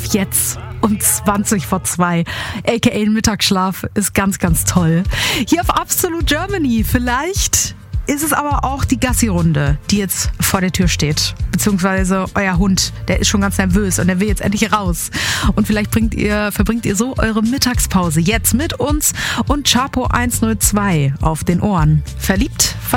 jetzt um 20 vor 2, aka Mittagsschlaf, ist ganz, ganz toll. Hier auf Absolute Germany, vielleicht ist es aber auch die Gassi-Runde, die jetzt vor der Tür steht. Beziehungsweise euer Hund, der ist schon ganz nervös und der will jetzt endlich raus. Und vielleicht verbringt ihr so eure Mittagspause jetzt mit uns und Chapo 102 auf den Ohren. Verliebt?